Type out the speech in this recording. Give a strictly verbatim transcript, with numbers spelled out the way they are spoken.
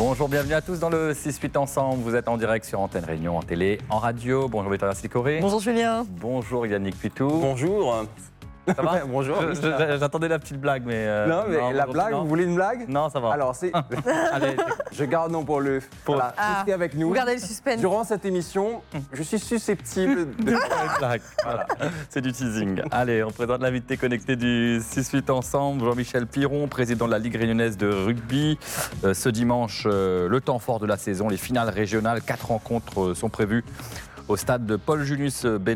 Bonjour, bienvenue à tous dans le six huit ensemble. Vous êtes en direct sur Antenne Réunion, en télé, en radio. Bonjour Victoria Sicoré. Bonjour Julien. Bonjour Yannick Pitou. Bonjour. Ça va? Bonjour. Je- je- J'attendais la petite blague, mais... euh, Non, mais la blague, non. vous voulez une blague? Non, ça va. Alors, c'est... Allez, je garde non pour le... Pour- Voilà, Ah. restez avec nous. Vous gardez le suspense. Durant cette émission, je suis susceptible de... une blague. Voilà. C'est du teasing. Allez, on présente l'invité connecté du six huit ensemble, Jean-Michel Piron, président de la Ligue réunionnaise de rugby. Euh, ce dimanche, euh, le temps fort de la saison, les finales régionales, quatre rencontres euh, sont prévues au stade de Paul Junius